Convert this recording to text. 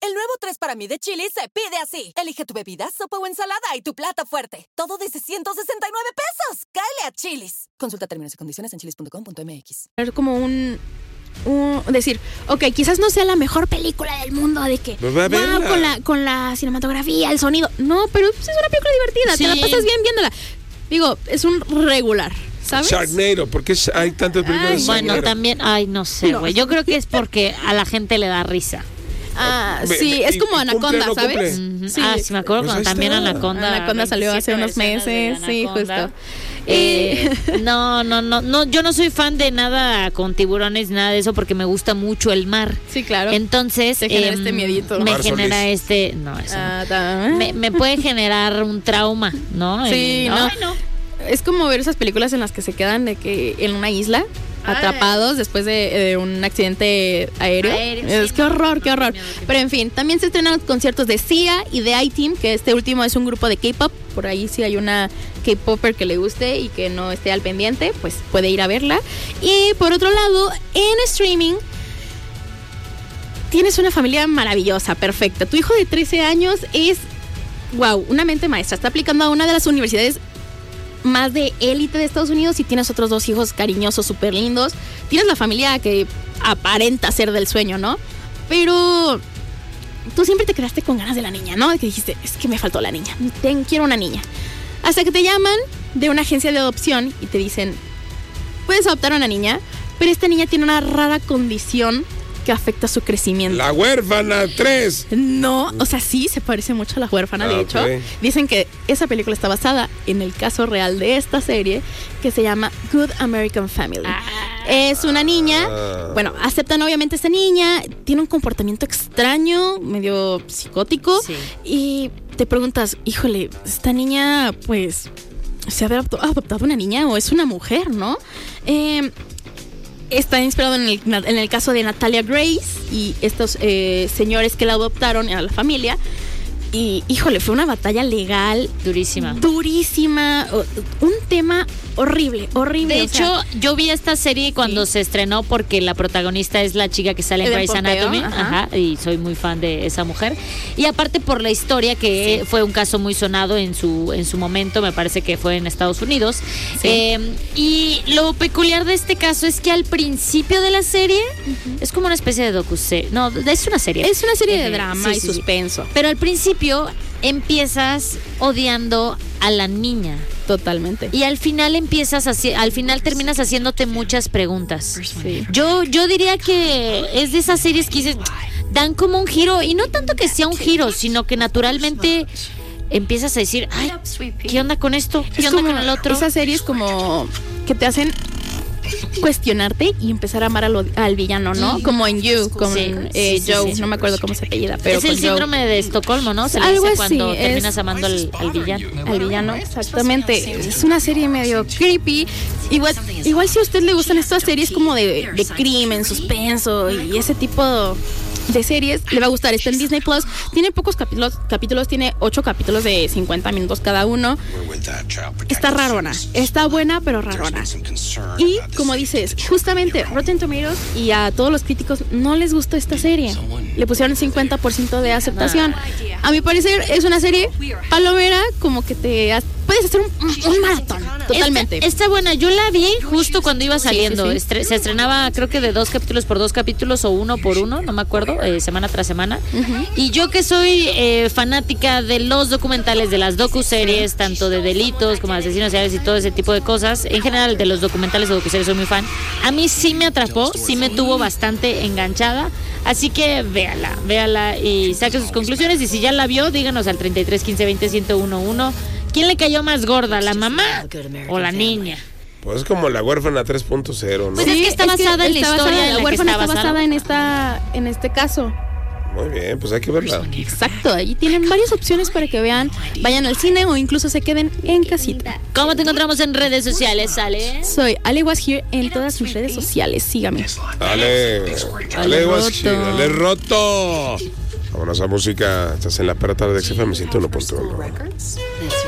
El nuevo 3 para mí de Chili's se pide así. Elige tu bebida, sopa o ensalada y tu plato fuerte. Todo desde 169 pesos. ¡Cáele a Chili's! Consulta términos y condiciones en chili's.com.mx. Es como decir, ok, quizás no sea la mejor película del mundo, de que wow, con la cinematografía, el sonido. No, pero es una película divertida, sí. Te la pasas bien viéndola. Digo, es un regular, ¿sabes? Sharknado, ¿por qué hay tantas películas de Sharknado? Bueno, también, no sé, güey. Yo creo que es porque a la gente le da risa. Sí, es como Anaconda, ¿sabes? Sí. Sí, me acuerdo cuando también Anaconda salió hace unos meses, sí, justo. No, yo no soy fan de nada con tiburones, nada de eso, porque me gusta mucho el mar. Sí, claro. Entonces, te genera este miedito. Me genera me puede generar un trauma, ¿no? Sí, no. Es como ver esas películas en las que se quedan de que en una isla atrapados después de un accidente aéreo. Sí, qué horror. Pero en fin, también se estrenan conciertos de Sia y de I-Team, que este último es un grupo de K-pop. Por ahí si hay una K-popper que le guste y que no esté al pendiente, pues puede ir a verla. Y por otro lado, en streaming tienes una familia maravillosa, perfecta. Tu hijo de 13 años es, wow, una mente maestra. Está aplicando a una de las universidades más de élite de Estados Unidos y tienes otros 2 hijos cariñosos, súper lindos. Tienes la familia que aparenta ser del sueño, ¿no? Pero tú siempre te quedaste con ganas de la niña, ¿no? Que dijiste, es que me faltó la niña, quiero una niña. Hasta que te llaman de una agencia de adopción y te dicen, puedes adoptar a una niña, pero esta niña tiene una rara condición que afecta su crecimiento. La huérfana 3. No, o sea, sí, se parece mucho a La huérfana, de hecho. Dicen que esa película está basada en el caso real de esta serie, que se llama Good American Family. Es una niña, bueno, aceptan obviamente a esta niña, tiene un comportamiento extraño, medio psicótico, sí. Y te preguntas, híjole, esta niña, pues, ¿se ha adoptado una niña o es una mujer, no? Está inspirado en el caso de Natalia Grace y estos señores que la adoptaron a la familia. Y, híjole, fue una batalla legal durísima. Un tema horrible. De hecho, yo vi esta serie cuando se estrenó porque la protagonista es la chica que sale en Grey's Anatomy. Y soy muy fan de esa mujer. Y aparte por la historia, que fue un caso muy sonado en su momento, me parece que fue en Estados Unidos. Sí. Y lo peculiar de este caso es que al principio de la serie es como una especie de docuserie. No, es una serie. Es una serie de drama y suspenso. Pero al principio empiezas odiando a la niña. Totalmente. Y al final terminas haciéndote muchas preguntas. Sí. Yo diría que es de esas series que dices, dan como un giro, y no tanto que sea un giro, sino que naturalmente empiezas a decir, ay, ¿qué onda con esto? ¿Qué onda con el otro? Esas series como que te hacen cuestionarte y empezar a amar al villano, ¿no? Como en You, con Joe, no me acuerdo cómo se apellida, pero es el síndrome de Estocolmo, ¿no? Se le algo dice así, cuando terminas amando al villano. Al villano, exactamente. Es una serie medio creepy. Igual si a usted le gustan estas series como de crimen, suspenso y ese tipo de series, le va a gustar. Está en Disney Plus. Tiene pocos capítulos, tiene 8 capítulos de 50 minutos cada uno. Está rarona. Está buena, pero rarona. Y como dices, justamente Rotten Tomatoes y a todos los críticos no les gustó esta serie. Le pusieron 50% de aceptación. A mi parecer es una serie palomera, como que puedes hacer un maratón. Totalmente. Está buena. Yo la vi justo cuando iba saliendo. Sí. Se estrenaba, creo que de 2 capítulos por 2 capítulos o 1 por 1, no me acuerdo, semana tras semana. Y yo que soy fanática de los documentales, de las docuseries, tanto de delitos como asesinos seriales y todo ese tipo de cosas, en general de los documentales o docuseries soy muy fan. A mí sí me atrapó, sí me tuvo bastante enganchada. Así que véala y saque sus conclusiones. Y si ya la vio, díganos al 33 15 20 1011. ¿Quién le cayó más gorda, la mamá o la niña? Pues es como La huérfana 3.0, ¿no? Pues es que está basada en la historia. La huérfana está basada en este caso. Muy bien, pues hay que verla. Exacto, ahí tienen varias opciones para que vean, vayan al cine o incluso se queden en casita. ¿Cómo te encontramos en redes sociales, Ale? Soy Ale Was Here en todas mis redes sociales, sígame. Ale Was Here, Ale Roto. Vámonos a música, estás en la perra tarde de XFM 101.1.